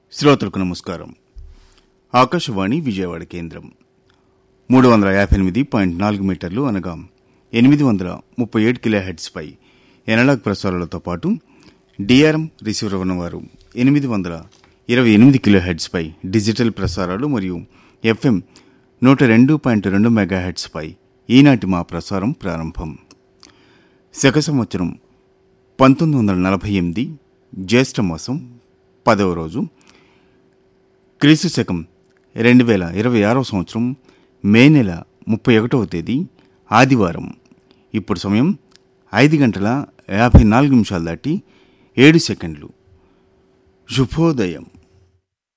శ్రోతలకు నమస్కారం. ఆకాశవాణి విజయవాడ కేంద్రం 358.4 మీటర్లు అనగా 837 కిలోహెర్ట్జ్ పై ఎనలాగ్ ప్రసారాలతో పాటు డిఆర్ఎం రిసీవర్ ఉన్నవారు 828 కిలోహెర్ట్జ్ పై డిజిటల్ ప్రసారాలు మరియు ఎఫ్ఎం 102.2 మెగాహెర్ట్జ్ పై ఈనాటి మా ప్రసారం ప్రారంభం. శక సంవత్సరం 1948 జ్యేష్ఠ మాసం 10వ రోజు, క్రీస్తు శకం 2026 సంవత్సరం మే నెల 31వ తేదీ ఆదివారం. ఇప్పుడు సమయం 5:54 దాటి 7 సెకండ్లు. శుభోదయం.